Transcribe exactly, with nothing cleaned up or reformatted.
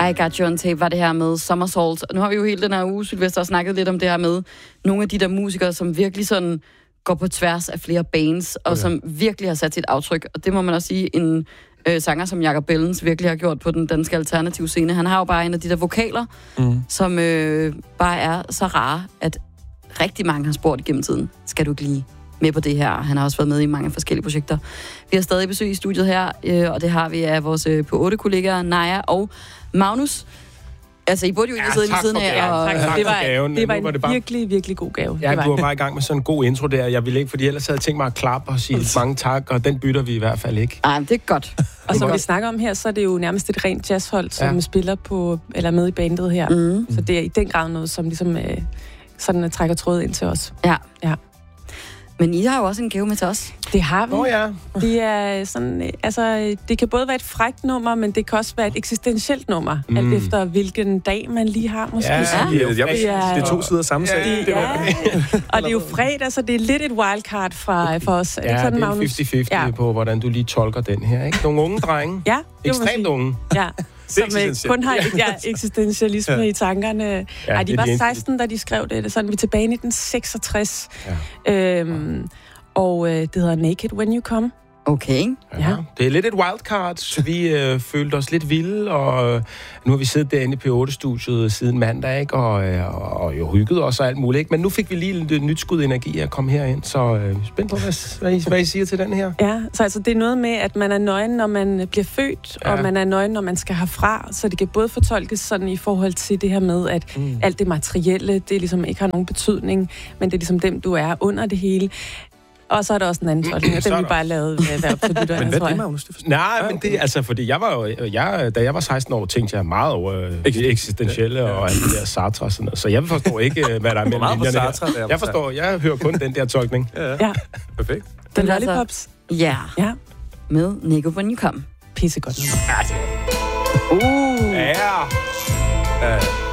I Got You On Tape var det her med Somersault. Og nu har vi jo hele den her uge, Sylvester, snakket lidt om det her med nogle af de der musikere, som virkelig sådan går på tværs af flere bands, og okay. som virkelig har sat sit aftryk. Og det må man også sige, en øh, sanger som Jakob Bellens virkelig har gjort på den danske alternative scene. Han har jo bare en af de der vokaler, mm. som øh, bare er så rare, at rigtig mange har spurgt igennem tiden. Skal du ikke lige med på det her? Han har også været med i mange forskellige projekter. Vi har stadig besøg i studiet her, øh, og det har vi af vores øh, P otte kollegaer, Naja og Magnus. Altså, I burde jo ikke ja, sidde ved siden af. Og... Tak, tak det var, gaven. det var en var det bare... virkelig, virkelig god gave. Ja, det var. du var bare i gang med sådan en god intro der. Jeg ville ikke, fordi ellers havde jeg tænkt mig at klappe og sige mange tak, og den bytter vi i hvert fald ikke. Nej, det er godt. Og som vi snakker om her, så er det jo nærmest et rent jazzhold, som ja. spiller på, eller med i bandet her. Mm. Så det er i den grad noget, som ligesom øh, sådan trækker trådet ind til os. Ja. Ja. Men I har jo også en gave med til os. Det har vi. Åh oh, ja. Det er sådan, altså, det kan både være et frækt nummer, men det kan også være et eksistentielt nummer. Mm. Alt efter hvilken dag man lige har, måske. Ja, ja. Det, er, det, er, det er to sider samme sag. Det, ja. Og det er jo fredag, så det er lidt et wildcard fra, for os. Ja, sådan, det er Magnus? halvtreds halvtreds ja. på, hvordan du lige tolker den her. Ikke? Nogle unge drenge. Ja. Ekstremt unge. Ja. Som kun har ja, eksistentialisme ja. i tankerne. Ja, Ej, de var seksten, da de skrev det. Sådan, vi er tilbage i nitten seksogtres. Ja. Øhm, og øh, det hedder Naked When You Come. Okay. Ja. Ja. Det er lidt et wildcard, så vi øh, følte os lidt vilde, og øh, nu har vi siddet derinde i P otte-studiet siden mandag, ikke? Og, øh, og jo hygget os og alt muligt. Ikke? Men nu fik vi lige lidt nyt skud energi at komme herind, så øh, spændt på, hvad, hvad, I, hvad I siger til den her. Ja, så altså, det er noget med, at man er nøgen, når man bliver født, ja. og man er nøgen, når man skal herfra, så det kan både fortolkes sådan i forhold til det her med, at mm. alt det materielle, det ligesom ikke har nogen betydning, men det er ligesom dem, du er under det hele. Og så er der også en anden tolkning, og den vi bare lavede ved at være op til lytterne, Men hvad tror jeg. det, Magnus? Det Nej, men det altså, fordi jeg var jo, jeg, da jeg var seksten år, tænkte jeg meget over øh, eksistentielle og alt det der Sartre og sådan noget. Så jeg forstår ikke, hvad der er mellem linjerne her. Jeg forstår, jeg hører kun den der tolkning. Ja, ja. Perfekt. Den Lollipops. Ja. ja. Med Naked When You Come. Pissegodt. Ja, det. Uh. Ja. Ja.